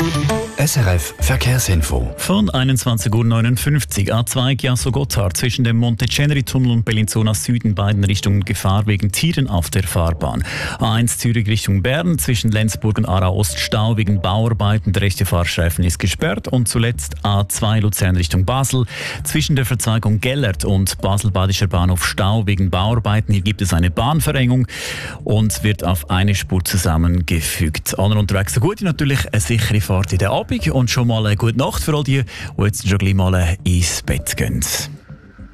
SRF Verkehrsinfo. Von 21.59 Uhr A2 Chiasso-Gotthard zwischen dem Monteceneri-Tunnel und Bellinzona Süden beiden Richtungen Gefahr wegen Tieren auf der Fahrbahn. A1 Zürich Richtung Bern zwischen Lenzburg und Aarau Ost Stau wegen Bauarbeiten. Der rechte Fahrstreifen ist gesperrt. Und zuletzt A2 Luzern Richtung Basel zwischen der Verzweigung Gellert und Basel-Badischer Bahnhof Stau wegen Bauarbeiten. Hier gibt es eine Bahnverengung und wird auf eine Spur zusammengefügt. Allen unterwegs so gut, natürlich eine sichere Fahrt in der Abend und schon mal eine gute Nacht für all die jetzt schon gleich mal ins Bett gehen.